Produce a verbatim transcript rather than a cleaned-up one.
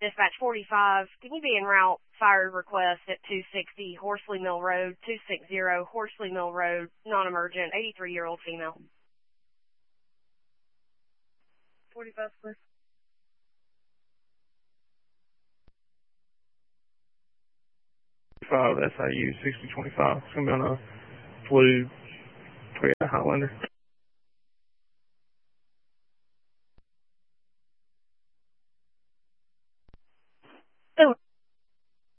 Dispatch forty-five, can you be en route? Fire request at two sixty Horsley Mill Road, two sixty Horsley Mill Road, non-emergent, eighty-three-year-old female. forty-five, please. five S I U sixty twenty-five. It's going to be on a Blue Toyota Highlander.